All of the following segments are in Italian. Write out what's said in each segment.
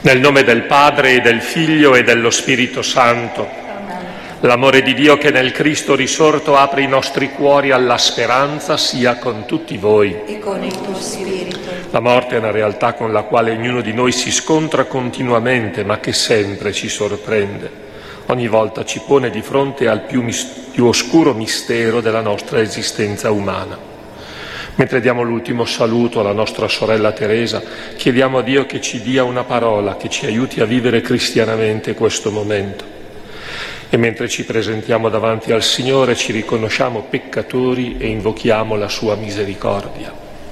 Nel nome del Padre e del Figlio e dello Spirito Santo, l'amore di Dio che nel Cristo risorto apre i nostri cuori alla speranza sia con tutti voi. E con il tuo spirito. La morte è una realtà con la quale ognuno di noi si scontra continuamente, ma che sempre ci sorprende. Ogni volta ci pone di fronte al più oscuro mistero della nostra esistenza umana. Mentre diamo l'ultimo saluto alla nostra sorella Teresa, chiediamo a Dio che ci dia una parola che ci aiuti a vivere cristianamente questo momento. E mentre ci presentiamo davanti al Signore, ci riconosciamo peccatori e invochiamo la sua misericordia.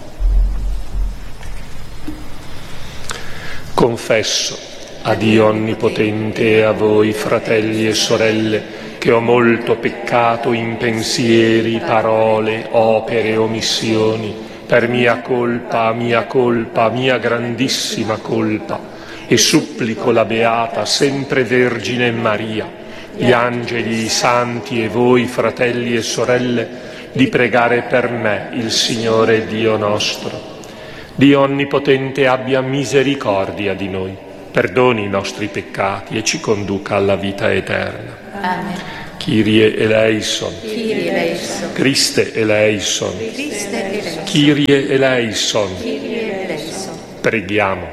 Confesso a Dio Onnipotente e a voi, fratelli e sorelle, che ho molto peccato in pensieri, parole, opere e omissioni, per mia colpa, mia grandissima colpa, e supplico la Beata, sempre Vergine Maria, gli angeli, i santi e voi, fratelli e sorelle, di pregare per me il Signore Dio nostro. Dio Onnipotente abbia misericordia di noi, perdoni i nostri peccati e ci conduca alla vita eterna. Amen. Kyrie eleison. Kyrie eleison. Christe eleison. Christe eleison. Kyrie eleison. Kyrie eleison. Preghiamo.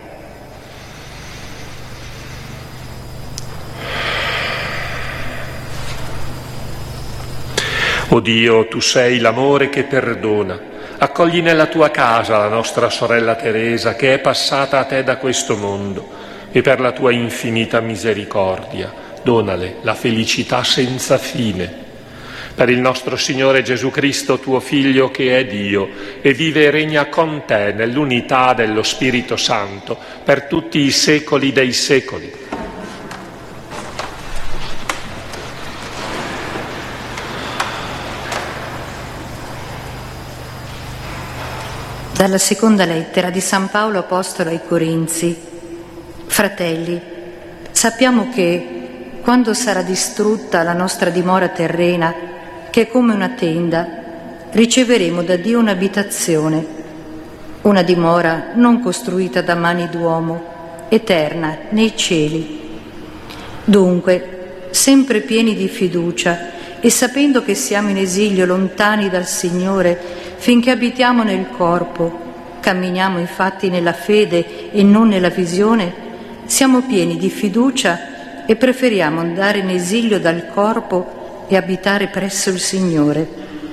O Dio, tu sei l'amore che perdona. Accogli nella tua casa la nostra sorella Teresa, che è passata a te da questo mondo, e per la tua infinita misericordia donale la felicità senza fine. Per il nostro Signore Gesù Cristo, tuo Figlio, che è Dio e vive e regna con te nell'unità dello Spirito Santo per tutti i secoli dei secoli. Dalla seconda lettera di San Paolo Apostolo ai Corinzi. Fratelli, sappiamo che quando sarà distrutta la nostra dimora terrena, che è come una tenda, riceveremo da Dio un'abitazione, una dimora non costruita da mani d'uomo, eterna nei cieli. Dunque, sempre pieni di fiducia e sapendo che siamo in esilio lontani dal Signore, finché abitiamo nel corpo, camminiamo infatti nella fede e non nella visione, siamo pieni di fiducia e preferiamo andare in esilio dal corpo e abitare presso il Signore.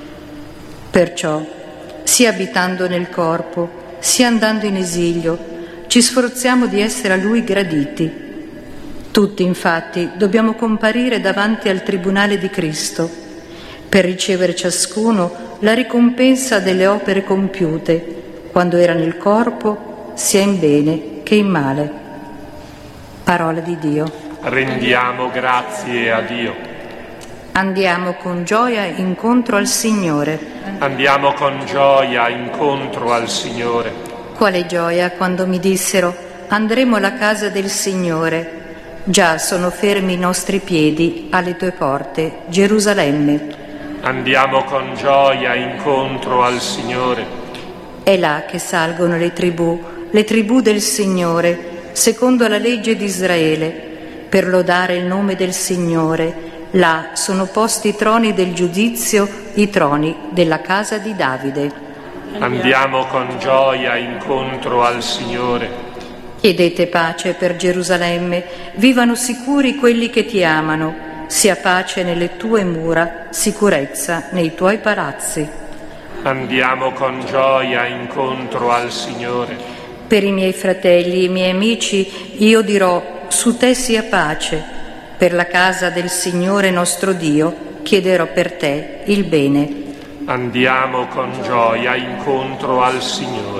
Perciò, sia abitando nel corpo, sia andando in esilio, ci sforziamo di essere a Lui graditi. Tutti, infatti, dobbiamo comparire davanti al tribunale di Cristo, per ricevere ciascuno la ricompensa delle opere compiute, quando era nel corpo, sia in bene che in male. Parola di Dio. Rendiamo grazie a Dio. Andiamo con gioia incontro al Signore. Andiamo con gioia incontro al Signore. Quale gioia quando mi dissero: andremo alla casa del Signore. Già sono fermi i nostri piedi alle tue porte, Gerusalemme. Andiamo con gioia incontro al Signore. È là che salgono le tribù del Signore, secondo la legge di Israele, per lodare il nome del Signore. Là sono posti i troni del giudizio, i troni della casa di Davide. Andiamo con gioia incontro al Signore. Chiedete pace per Gerusalemme, vivano sicuri quelli che ti amano. Sia pace nelle tue mura, sicurezza nei tuoi palazzi. Andiamo con gioia incontro al Signore. Per i miei fratelli, i miei amici, io dirò: su te sia pace. Per la casa del Signore nostro Dio chiederò per te il bene. Andiamo con gioia incontro al Signore.